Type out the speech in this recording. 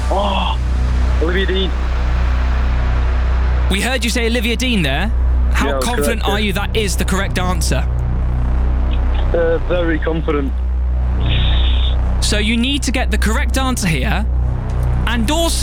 Oh, Olivia Dean. We heard you say Olivia Dean there. How Yeah, confident correct, are you that is the correct answer? Very confident. So you need to get the correct answer here, and also